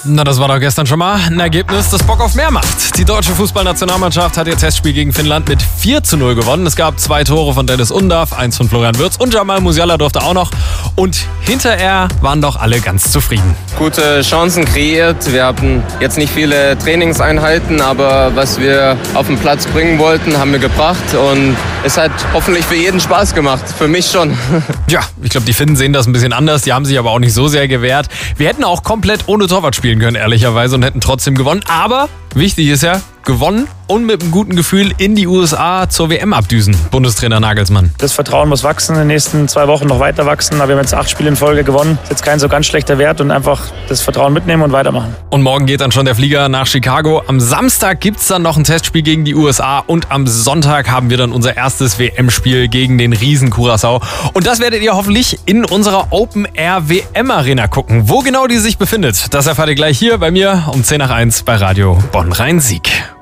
Na, das war doch gestern schon mal ein Ergebnis, das Bock auf mehr macht. Die deutsche Fußballnationalmannschaft hat ihr Testspiel gegen Finnland mit 4:0 gewonnen. Es gab 2 Tore von Dennis Undav, 1 von Florian Wirtz und Jamal Musiala durfte auch noch. Und hinterher waren doch alle ganz zufrieden. Gute Chancen kreiert. Wir hatten jetzt nicht viele Trainingseinheiten, aber was wir auf den Platz bringen wollten, haben wir gebracht. Und es hat hoffentlich für jeden Spaß gemacht. Für mich schon. Ja, ich glaube, die Finnen sehen das ein bisschen anders. Die haben sich aber auch nicht so sehr gewehrt. Wir hätten auch komplett ohne Torwart spielen können, ehrlicherweise, und hätten trotzdem gewonnen. Aber wichtig ist ja, gewonnen und mit einem guten Gefühl in die USA zur WM abdüsen. Bundestrainer Nagelsmann. Das Vertrauen muss wachsen, in den nächsten 2 Wochen noch weiter wachsen. Aber wir haben jetzt 8 Spiele in Folge gewonnen. Ist jetzt kein so ganz schlechter Wert und einfach das Vertrauen mitnehmen und weitermachen. Und morgen geht dann schon der Flieger nach Chicago. Am Samstag gibt es dann noch ein Testspiel gegen die USA und am Sonntag haben wir dann unser erstes WM-Spiel gegen den Riesen Curaçao. Und das werdet ihr hoffentlich in unserer Open-Air-WM-Arena gucken. Wo genau die sich befindet, das erfahrt ihr gleich hier bei mir um 10:01 bei Radio Bonn-Rhein-Sieg.